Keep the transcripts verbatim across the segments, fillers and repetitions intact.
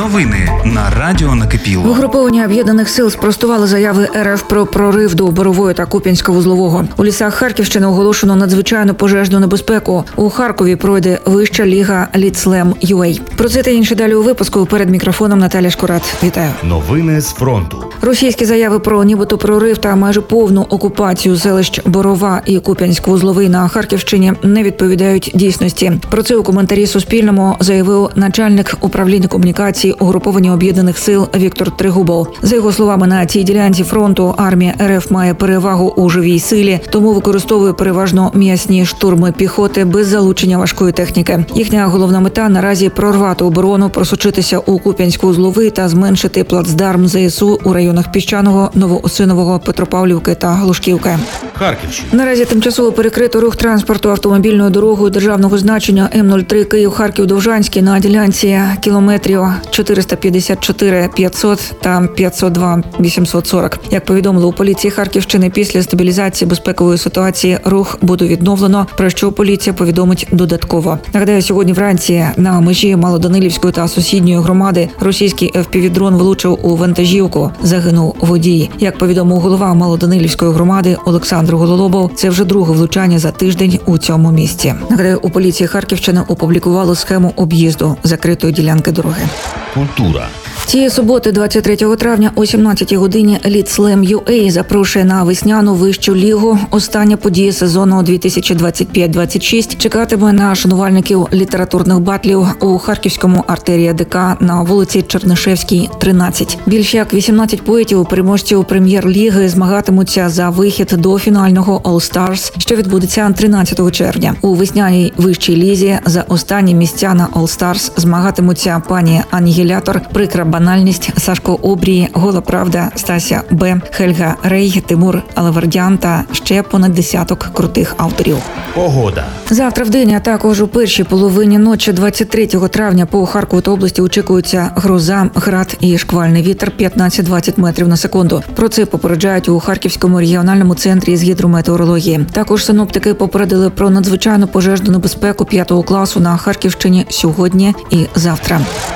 Новини на Радіо Накипіло. Угруповання Об'єднаних сил спростували заяви РФ про прорив до Борової та Куп'янська-Вузлового. У лісах Харківщини оголошено надзвичайну пожежну небезпеку. У Харкові пройде вища ліга Лідслем ю ей. Про це та інше далі у випуску. Перед мікрофоном Наталя Шкурат. Вітаю. Новини з фронту. Російські заяви про нібито прорив та майже повну окупацію селищ Борова і Куп'янськ-Вузловий на Харківщині не відповідають дійсності. Про це у коментарі Суспільному заявив начальник управління комунікації угруповання Об'єднаних сил Віктор Трегубов. За його словами, на цій ділянці фронту армія РФ має перевагу у живій силі, тому використовує переважно м'ясні штурми піхоти без залучення важкої техніки. Їхня головна мета наразі прорвати оборону, просочитися у Куп'янськ-Вузловий та зменшити плацдарм ЗСУ у районах Піщаного, Новоосинового, Петропавлівки та Глушківки. Харківщина. Наразі тимчасово перекрито рух транспорту автомобільною дорогою державного значення Ем нуль три Київ-Харків-Довжанський на ділянці кілометрів чотириста п'ятдесят чотири п'ятсот та п'ятсот два вісімсот сорок. Як повідомили у поліції Харківщини, після стабілізації безпекової ситуації рух буде відновлено, про що поліція повідомить додатково. Нагадаю, сьогодні вранці на межі Малоданилівської та сусідньої громади російський еф пі ві-дрон влучив у вантажівку. Загинув водій. Як повідомив голова Малоданилівської громади Олександр Гололобов, це вже друге влучання за тиждень у цьому місті. Нагадаю, у поліції Харківщини опублікували схему об'їзду закритої ділянки дороги. Культура. Цієї суботи, двадцять третього травня, о сімнадцятій годині Лідслем ю ей запрошує на весняну вищу лігу. Остання подія сезону дві тисячі двадцять п'ять двадцять шість чекатиме на шанувальників літературних батлів у Харківському артерія ДК на вулиці Чернишевській, тринадцять. Більш як вісімнадцять поетів, переможців прем'єр-ліги, змагатимуться за вихід до фінального All Stars, що відбудеться тринадцятого червня. У весняній вищій лізі за останні місця на All Stars змагатимуться пані Анігілятор, Прикра банальність, Сашко Обрій, Гола правда, Стася Б, Хельга Рей, Тимур Алавердян та ще понад десяток крутих авторів. Погода. Завтра вдень, а також у першій половині ночі двадцять третього травня по Харкову та області очікується гроза, град і шквальний вітер п'ятнадцять-двадцять метрів на секунду. Про це попереджають у Харківському регіональному центрі з гідрометеорології. Також синоптики попередили про надзвичайну пожежну небезпеку п'ятого класу на Харківщині сьогодні і завтра.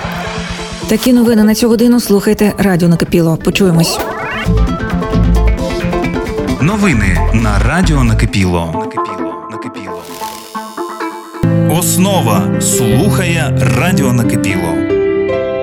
Такі новини на цю годину слухайте Радіо Накипіло. Почуємось. Новини на Радіо Накипіло. Основа слухає Радіо Накипіло.